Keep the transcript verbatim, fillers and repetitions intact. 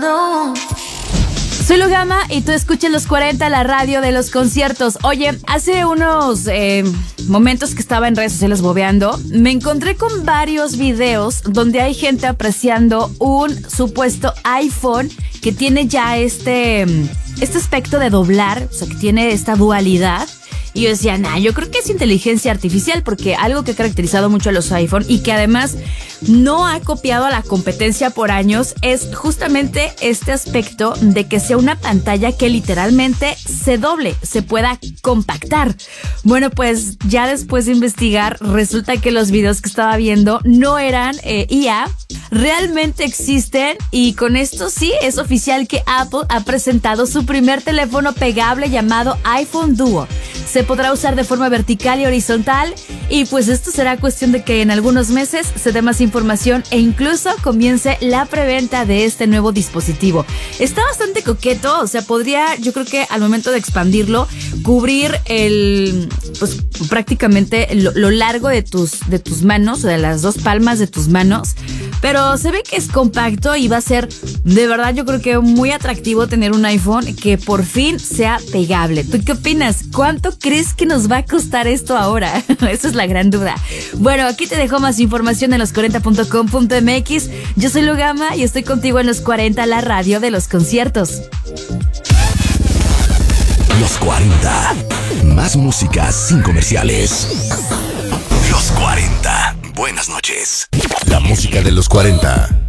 Soy Lugama y tú escuchas Los cuarenta, la radio de los conciertos. Oye, hace unos eh, momentos que estaba en redes sociales bobeando, me encontré con varios videos donde hay gente apreciando un supuesto iPhone que tiene ya este, este aspecto de doblar, o sea, que tiene esta dualidad. Y yo decía, nah, yo creo que es inteligencia artificial, porque algo que ha caracterizado mucho a los iPhone y que además no ha copiado a la competencia por años es justamente este aspecto de que sea una pantalla que literalmente se doble, se pueda compactar. Bueno, pues ya después de investigar, resulta que los videos que estaba viendo no eran eh, I A, realmente existen, y con esto sí es oficial que Apple ha presentado su primer teléfono pegable llamado iPhone Duo. Se podrá usar de forma vertical y horizontal, y pues esto será cuestión de que en algunos meses se dé más información e incluso comience la preventa de este nuevo dispositivo. Está bastante coqueto, o sea, podría, yo creo que al momento de expandirlo, cubrir el, pues prácticamente lo, lo largo de tus, de tus manos, o de las dos palmas de tus manos, pero se ve que es compacto y va a ser, de verdad, yo creo que muy atractivo tener un iPhone que por fin sea pegable. ¿Tú qué opinas? ¿Cuánto crees que nos va a costar esto ahora? Esa es la gran duda. Bueno, aquí te dejo más información en los cuarenta punto com punto m x. Yo soy Lugama y estoy contigo en Los cuarenta, la radio de los conciertos. Los cuarenta. Más música sin comerciales. Los cuarenta. Buenas noches. La música de los cuarenta.